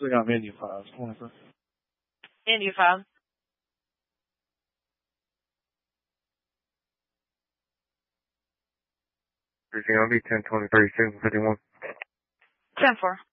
still got India 5, 24. India 5. I'll be 1023, 751. 10-4.